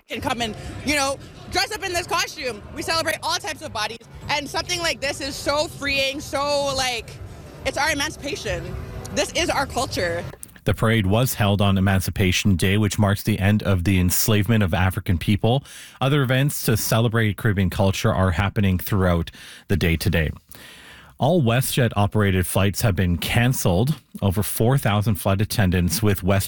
can come and, dress up in this costume. We celebrate all types of bodies. And something like this is so freeing, it's our emancipation. This is our culture. The parade was held on Emancipation Day, which marks the end of the enslavement of African people. Other events to celebrate Caribbean culture are happening throughout the day today. All WestJet operated flights have been canceled. Over 4,000 flight attendants with WestJet